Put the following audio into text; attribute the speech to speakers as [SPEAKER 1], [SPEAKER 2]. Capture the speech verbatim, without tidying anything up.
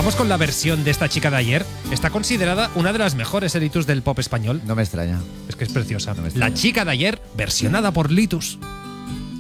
[SPEAKER 1] Vamos con la versión de esta chica de ayer. Está considerada una de las mejores Eritus del pop español.
[SPEAKER 2] No me extraña.
[SPEAKER 1] Es que es preciosa.
[SPEAKER 2] No me extraña.
[SPEAKER 1] La chica de ayer, versionada por Litus.